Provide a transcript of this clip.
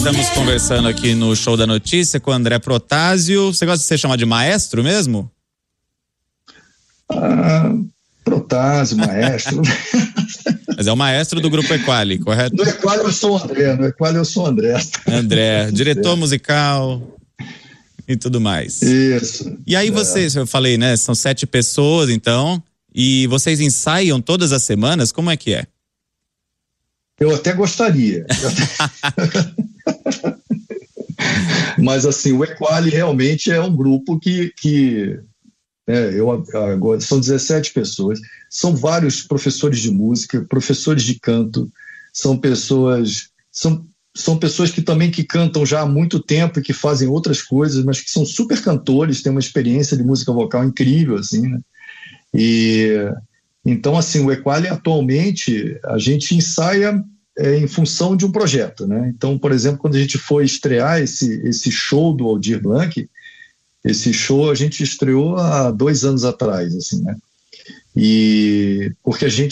Estamos conversando aqui no Show da Notícia com o André Protásio. Você gosta de ser chamado de maestro mesmo? Protásio, maestro. Mas é o maestro do Grupo Equali, correto? No Equali eu sou o André, no Equali eu sou o André. André, diretor musical e tudo mais. Isso. E aí vocês, eu falei, né, são 7 pessoas então, e vocês ensaiam todas as semanas, como é que é? Eu até gostaria. Mas assim, o Equali realmente é um grupo que agora são 17 pessoas, são vários professores de música, professores de canto, são pessoas que também que cantam já há muito tempo e que fazem outras coisas, mas que são super cantores, têm uma experiência de música vocal incrível, assim, né? E então, assim, o Equali atualmente a gente ensaia em função de um projeto, né? Então, por exemplo, quando a gente foi estrear esse show do Aldir Blanc, esse show a gente estreou há 2 anos atrás, assim, né? E porque a gente